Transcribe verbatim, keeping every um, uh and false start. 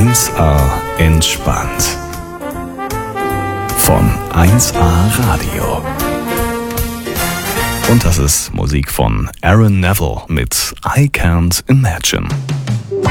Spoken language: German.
eins A entspannt. Von eins A Radio. Und das ist Musik von Aaron Neville mit I Can't Imagine.